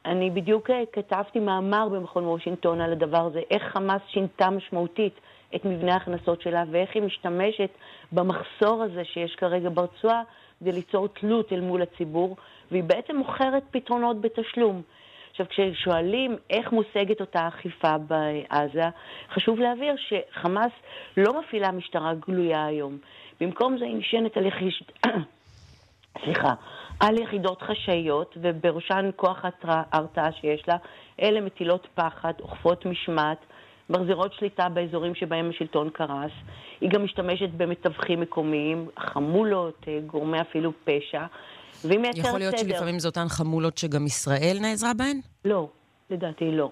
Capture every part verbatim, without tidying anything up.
אני בדיוק כתבתי מאמר במכון וושינגטון על הדבר הזה, איך חמאס שינתה משמעותית את מבנה ההכנסות שלה, ואיך היא משתמשת במחסור הזה שיש כרגע ברצועה, כדי ליצור תלות אל מול הציבור, והיא בעצם מוכרת פתרונות בתשלום. עכשיו, כששואלים איך מושגת אותה אכיפה בעזה, חשוב להבהיר שחמאס לא מפעילה משטרה גלויה היום. במקום זה היא נשענת על יחיד... סליחה, על יחידות חשאיות, ובראשן כוח ההרתעה שיש לה, אלה מטילות פחד, אוכפות משמעת, מחזירות שליטה באזורים שבהם השלטון קרס. היא גם משתמשת במתווכים מקומיים, חמולות, גורמי אפילו פשע, והיא מייצרת סדר. יכול להיות שלפעמים זה אותן חמולות שגם ישראל נעזרה בהן? לא, לדעתי לא.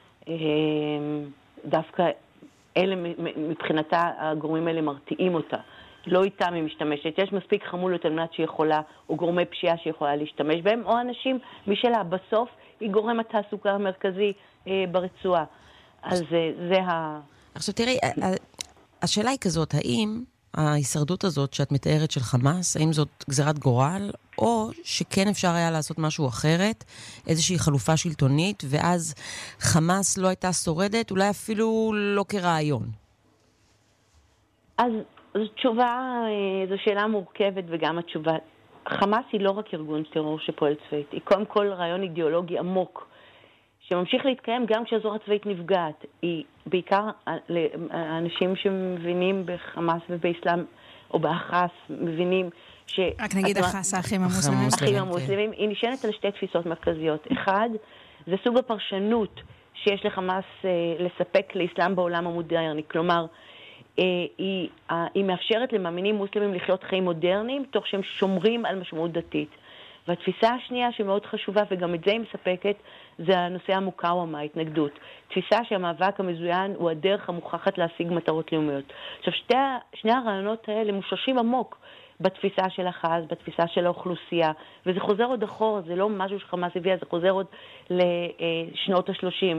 דווקא אלה, מבחינתה, הגורמים האלה מרתיעים אותה. לא איתם היא משתמשת. יש מספיק חמולות על מנת שיכולה, או גורמי פשיעה שיכולה להשתמש בהם, או אנשים משלה. בסוף היא גורם התעסוקה המרכזי אה, ברצועה. אז זה, זה ה... עכשיו תראי, השאלה היא כזאת, האם ההישרדות הזאת שאת מתארת של חמאס, האם זאת גזירת גורל, או שכן אפשר היה לעשות משהו אחרת, איזושהי חלופה שלטונית, ואז חמאס לא הייתה שורדת, אולי אפילו לא כרעיון? אז זו תשובה, זו שאלה מורכבת, וגם התשובה, חמאס היא לא רק ארגון טרור שפועל צבאית, היא קודם כל רעיון אידיאולוגי עמוק, שממשיך להתקיים גם כשהזרוע הצבאית נפגעת. היא בעיקר לאנשים שמבינים בחמאס ובאסלאם, או באחס, מבינים ש... רק נגיד אחס, האחים המוסלמים. האחים המוסלמים, היא נשענת על שתי תפיסות מרכזיות. אחד, זה סוג הפרשנות שיש לחמאס לספק לאסלאם בעולם המודרני, כלומר, היא, היא מאפשרת למאמינים מוסלמים לחיות חיים מודרניים, תוך שהם שומרים על משמעות דתית. והתפיסה השנייה שמאוד חשובה, וגם את זה היא מספקת, זה הנושא המוקאוומה, ההתנגדות. תפיסה שהמאבק המזוין הוא הדרך המוכחת להשיג מטרות לאומיות. עכשיו, שתי, שני הרעיונות האלה מושרשים עמוק בתפיסה של החז, בתפיסה של האוכלוסייה, וזה חוזר עוד אחורה, זה לא משהו שחמאס הביאה, זה חוזר עוד לשנות ה-שלושים.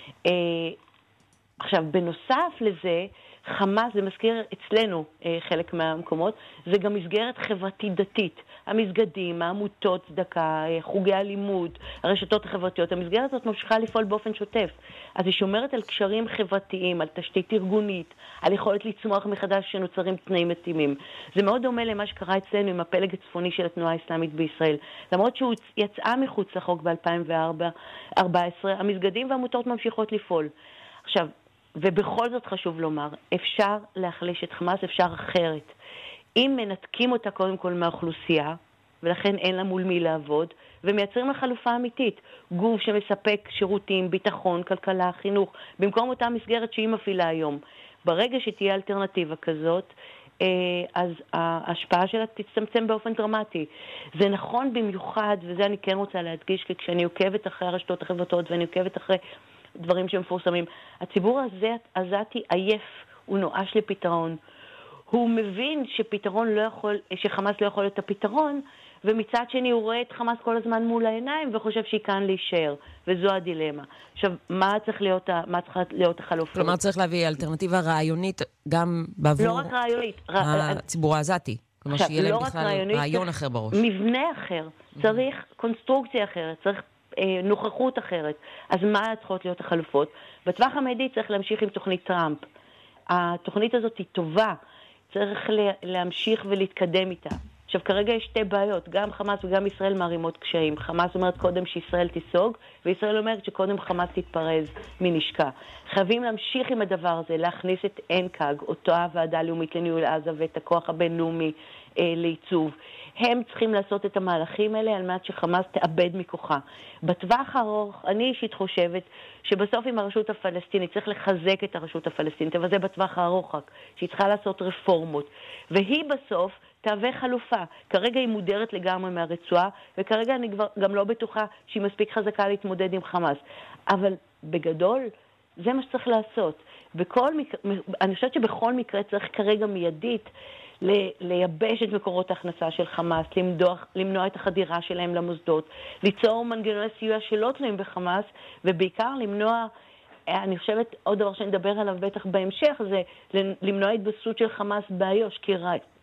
עכשיו, בנוסף לזה, חמאס, זה מזכיר אצלנו אה, חלק מהמקומות, זה גם מסגרת חברתית דתית. המסגדים, העמותות צדקה, חוגי הלימוד, הרשתות החברתיות, המסגרת הזאת ממשיכה לפעול באופן שוטף. אז היא שומרת על קשרים חברתיים, על תשתית ארגונית, על יכולת לצמוח מחדש שנוצרים תנאים מתאימים. זה מאוד דומה למה שקרה אצלנו עם הפלג הצפוני של התנועה האסלאמית בישראל. למרות שהוא יצאה מחוץ לחוק ב-אלפיים וארבע עשרה, המסגדים והעמותות ממשיכות לפעול. עכשיו, ובכל זאת חשוב לומר, אפשר להחליש את חמאס, אפשר אחרת. אם מנתקים אותה קודם כל מהאוכלוסייה, ולכן אין לה מול מי לעבוד, ומייצרים לה חלופה אמיתית, גוף שמספק שירותים, ביטחון, כלכלה, חינוך, במקום אותה מסגרת שהיא מפעילה היום. ברגע שתהיה אלטרנטיבה כזאת, אז ההשפעה שלה תצטמצם באופן דרמטי. זה נכון במיוחד, וזה אני כן רוצה להדגיש, כי כשאני עוקבת אחרי הרשתות החברתיות, ואני עוקבת אחרי דברים שמפורסמים, הציבור הזה, עזתי עייף, הוא נואש לפתרון. הוא מבין שפתרון לא יכול, שחמאס לא יכול להיות הפתרון, ומצד שני הוא רואה את חמאס כל הזמן מול העיניים, וחושב שהיא כאן להישאר. וזו הדילמה. עכשיו, מה צריך להיות, מה צריך להיות החלופה? כלומר, צריך להביא אלטרנטיבה רעיונית גם בעבור... לא רק רעיונית. הציבור העזתי. כלומר, שיהיה להם בכלל רעיון אחר בראש. מבנה אחר. צריך קונסטרוקציה אחרת. צריך נוכחות אחרת. אז מה צריכות להיות החלופות? בטווח המיידי צריך להמשיך עם תוכנית טראמפ. התוכנית הזאת היא טובה. צריך להמשיך ולהתקדם איתה. עכשיו, כרגע יש שתי בעיות. גם חמאס וגם ישראל מערימות קשיים. חמאס אומרת קודם שישראל תיסוג, וישראל אומרת שקודם חמאס תתפרז מנשקה. חייבים להמשיך עם הדבר הזה, להכניס את אנקאג, אותו הוועדה הלאומית לניהול עזה, ואת הכוח הבינלאומי אה, לעיצוב. הם צריכים לעשות את המהלכים האלה על מנת שחמאס תאבד מכוחה. בטווח הארוך, אני אישית חושבת שבסוף עם הרשות הפלסטינית צריך לחזק את הרשות הפלסטינית, אבל זה בטווח הארוך רק, שהיא צריכה לעשות רפורמות. והיא בסוף תהווה חלופה. כרגע היא מודרת לגמרי מהרצועה, וכרגע אני כבר, גם לא בטוחה שהיא מספיק חזקה להתמודד עם חמאס. אבל בגדול, זה מה שצריך לעשות. בכל מקרה, אני חושבת שבכל מקרה צריך כרגע מיידית לייבש את מקורות ההכנסה של חמאס, למנוע, למנוע את החדירה שלהם למוסדות, ליצור מנגנוני סיוע שלא תלויים בחמאס, ובעיקר למנוע, אני חושבת, עוד דבר שנדבר עליו בטח בהמשך, זה למנוע התבססות של חמאס באיו"ש, כי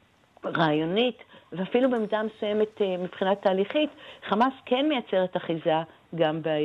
רעיונית, ואפילו במידה מסוימת מבחינת תהליכית, חמאס כן מייצרת אחיזה גם באיו"ש.